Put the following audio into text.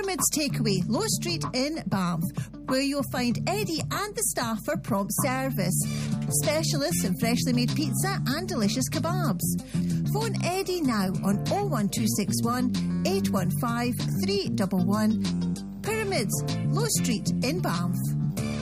Pyramids Takeaway, Low Street in Banff, where you'll find Eddie and the staff for prompt service. Specialists in freshly made pizza and delicious kebabs. Phone Eddie now on 01261 815 311. Pyramids, Low Street in Banff.